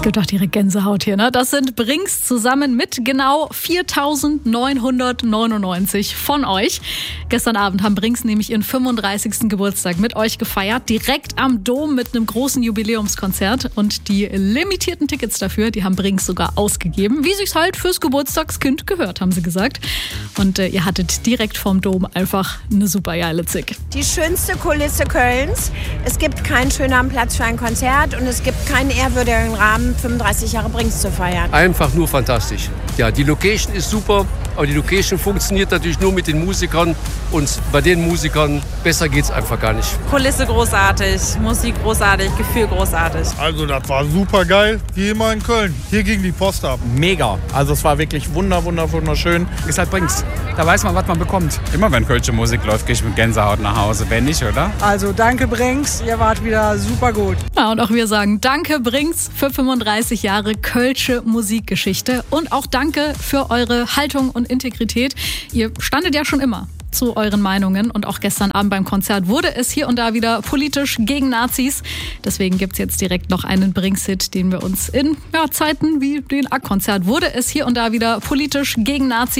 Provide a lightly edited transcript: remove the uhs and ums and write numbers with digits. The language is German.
Es gibt auch direkt Gänsehaut hier, ne? Das sind Brings zusammen mit genau 4.999 von euch. Gestern Abend haben Brings nämlich ihren 35. Geburtstag mit euch gefeiert, direkt am Dom mit einem großen Jubiläumskonzert. Und die limitierten Tickets dafür, die haben Brings sogar ausgegeben, wie sich's halt fürs Geburtstagskind gehört, haben sie gesagt. Und ihr hattet direkt vom Dom einfach eine super geile Zick. Die schönste Kulisse Kölns. Es gibt keinen schöneren Platz für ein Konzert und es gibt keinen ehrwürdigeren Rahmen, 35 Jahre Brings zu feiern. Einfach nur fantastisch. Ja, die Location ist super, aber die Location funktioniert natürlich nur mit den Musikern und bei den Musikern besser geht's einfach gar nicht. Kulisse großartig, Musik großartig, Gefühl großartig. Also das war super geil, wie immer in Köln. Hier ging die Post ab. Mega, also es war wirklich wunderschön. Ist halt Brings. Da weiß man, was man bekommt. Immer wenn kölsche Musik läuft, gehe ich mit Gänsehaut nach Hause. Wenn nicht, oder? Also danke Brings, ihr wart wieder super gut. Ja, und auch wir sagen danke Brings für 35 Jahre kölsche Musikgeschichte und auch danke für eure Haltung und Integrität. Ihr standet ja schon immer zu euren Meinungen und auch gestern Abend beim Konzert wurde es hier und da wieder politisch gegen Nazis. Deswegen gibt es jetzt direkt noch einen Brings-Hit, den wir uns in Zeiten wie den A-Konzert wurde es hier und da wieder politisch gegen Nazis